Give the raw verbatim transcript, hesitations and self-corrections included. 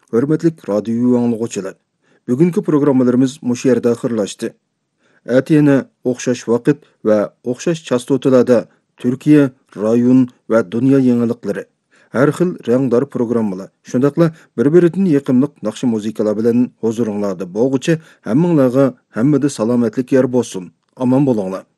Hörmetlik radyo anlıqçılar. Bugünkü programmalarımız muş yerdə xırlaşdı. Әti yana o'xshash vaqt va o'xshash chastotalarda Turkiya, rayon va dunyo yangilikları. Har xil rangdor programmalar. Shundaqla bir-biridan yaqinliq naqshi muzikalar bilan huzuringlarda bo'lguchi hammanglarga hammada salomatlik yer bo'lsin. Aman bo'linglar.